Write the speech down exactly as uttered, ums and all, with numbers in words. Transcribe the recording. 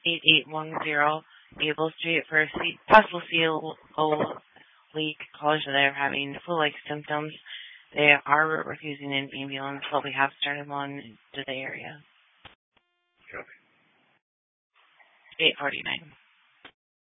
eight eight one zero Able Street for a C- possible C O leak college that are having flu-like symptoms. They are refusing an ambulance, but we have started one to the area. Copy. eight forty-nine